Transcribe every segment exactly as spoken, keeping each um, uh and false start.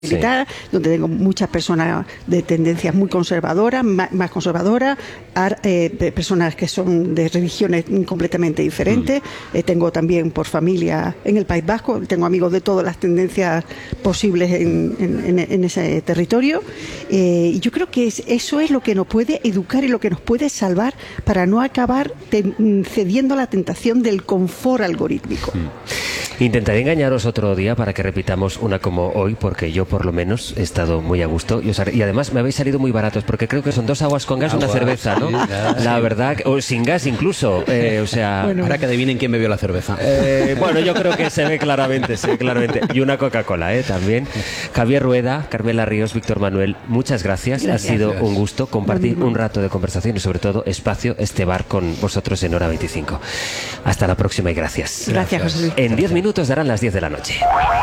militar, sí. donde tengo muchas personas de tendencias muy conservadoras, más, más conservadoras, ar, eh, personas que son de religiones completamente diferentes. Mm. Eh, tengo también por familia en el País Vasco, tengo amigos de todas las tendencias posibles en, en, en, en ese territorio. Eh, y yo creo que es, eso es lo que nos puede educar y lo que nos puede salvar para no acabar ten, cediendo a la tentación del confort algorítmico. Mm. Intentaré engañaros otro día para que repitamos una como hoy, porque yo por lo menos he estado muy a gusto y, os haré, y además me habéis salido muy baratos, porque creo que son dos aguas con gas, Agua, una cerveza, ¿no? Sí, ya, la sí. verdad, o sin gas incluso, eh, o sea... Bueno, ahora que adivinen quién bebió la cerveza. Eh, bueno, yo creo que se ve claramente, se ve claramente. Y una Coca-Cola, ¿eh? También. Javier Rueda, Carmela Ríos, Víctor Manuel, muchas gracias. gracias. Ha sido gracias. un gusto compartir un rato de conversación y sobre todo espacio, este bar con vosotros en Hora veinticinco. Hasta la próxima y gracias. Gracias, José Luis. En diez minutos darán las diez de la noche.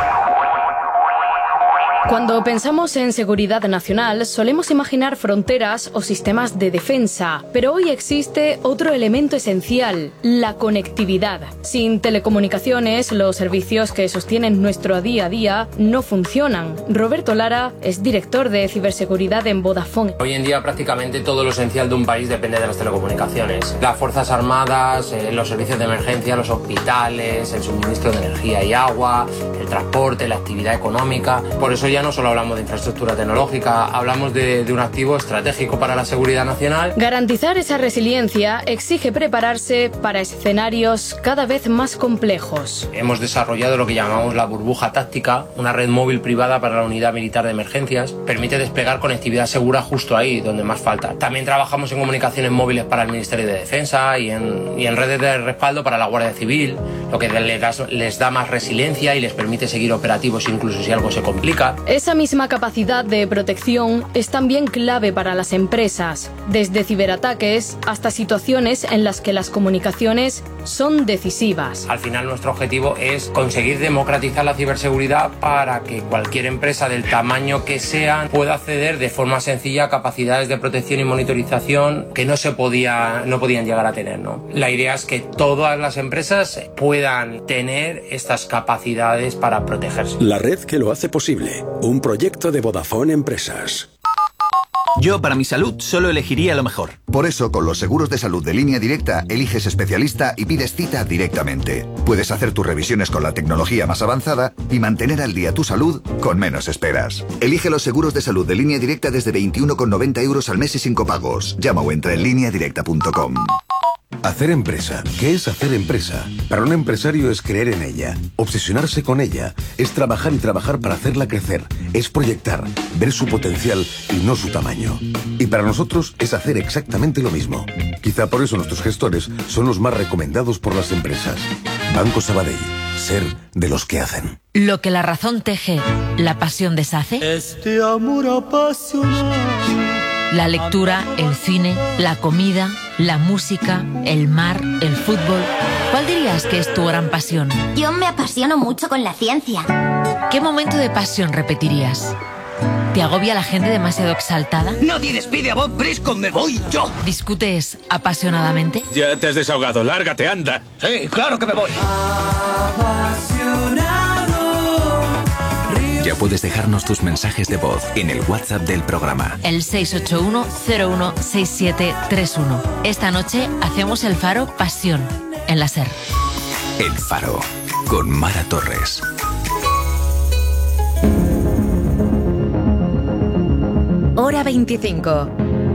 Cuando pensamos en seguridad nacional, solemos imaginar fronteras o sistemas de defensa, pero hoy existe otro elemento esencial, la conectividad. Sin telecomunicaciones, los servicios que sostienen nuestro día a día no funcionan. Roberto Lara es director de ciberseguridad en Vodafone. Hoy en día prácticamente todo lo esencial de un país depende de las telecomunicaciones. Las Fuerzas Armadas, eh, los servicios de emergencia, los hospitales, el suministro de energía y agua, el transporte, la actividad económica. Por eso ya no solo hablamos de infraestructura tecnológica, hablamos de, de un activo estratégico para la seguridad nacional. Garantizar esa resiliencia exige prepararse para escenarios cada vez más complejos. Hemos desarrollado lo que llamamos la burbuja táctica, una red móvil privada para la unidad militar de emergencias. Permite desplegar conectividad segura justo ahí, donde más falta. También trabajamos en comunicaciones móviles para el Ministerio de Defensa y en, y en redes de respaldo para la Guardia Civil, lo que les da, les da más resiliencia y les permite seguir operativos incluso si algo se complica. Esa misma capacidad de protección es también clave para las empresas, desde ciberataques hasta situaciones en las que las comunicaciones son decisivas. Al final nuestro objetivo es conseguir democratizar la ciberseguridad para que cualquier empresa del tamaño que sea pueda acceder de forma sencilla a capacidades de protección y monitorización que no se podía, no podían llegar a tener, ¿no? La idea es que todas las empresas puedan tener estas capacidades para protegerse. La red que lo hace posible. Un proyecto de Vodafone Empresas. Yo, para mi salud, solo elegiría lo mejor. Por eso, con los seguros de salud de Línea Directa, eliges especialista y pides cita directamente. Puedes hacer tus revisiones con la tecnología más avanzada y mantener al día tu salud con menos esperas. Elige los seguros de salud de Línea Directa desde veintiuno con noventa euros al mes y sin copagos. Llama o entra en línea directa punto com. Hacer empresa. ¿Qué es hacer empresa? Para un empresario es creer en ella, obsesionarse con ella, es trabajar y trabajar para hacerla crecer, es proyectar, ver su potencial y no su tamaño. Y para nosotros es hacer exactamente lo mismo. Quizá por eso nuestros gestores son los más recomendados por las empresas. Banco Sabadell. Ser de los que hacen. Lo que la razón teje, la pasión deshace. Este amor apasionado. La lectura, el cine, la comida, la música, el mar, el fútbol. ¿Cuál dirías que es tu gran pasión? Yo me apasiono mucho con la ciencia. ¿Qué momento de pasión repetirías? ¿Te agobia la gente demasiado exaltada? Nadie despide a Bob Briscoe, me voy yo. ¿Discutes apasionadamente? Ya te has desahogado, lárgate, anda. Sí, claro que me voy. Ya puedes dejarnos tus mensajes de voz en el WhatsApp del programa. El seis ocho uno cero uno seis siete tres uno. Esta noche hacemos el Faro Pasión en la SER. El Faro con Mara Torres. Hora veinticinco.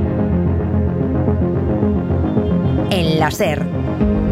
En la SER.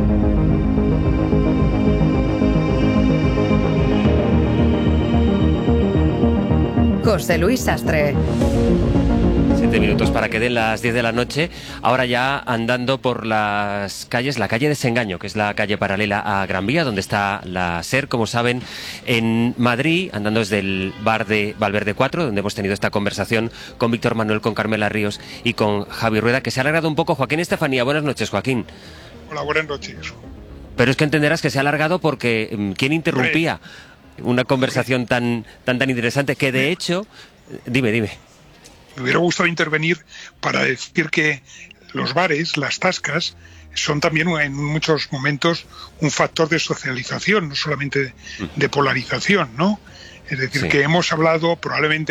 José Luis Sastre. Siete minutos para que den las diez de la noche. Ahora ya andando por las calles, la calle de Desengaño, que es la calle paralela a Gran Vía, donde está la SER, como saben, en Madrid, andando desde el bar de Valverde cuatro, donde hemos tenido esta conversación con Víctor Manuel, con Carmela Ríos y con Javi Rueda, que se ha alargado un poco. Joaquín Estefanía, buenas noches, Joaquín. Hola, buenas noches. Pero es que entenderás que se ha alargado porque ¿quién interrumpía una conversación tan, tan, tan interesante que de hecho... Dime, dime. Me hubiera gustado intervenir para decir que los bares, las tascas, son también en muchos momentos un factor de socialización, no solamente de, de polarización, ¿no? Es decir, Sí. que hemos hablado probablemente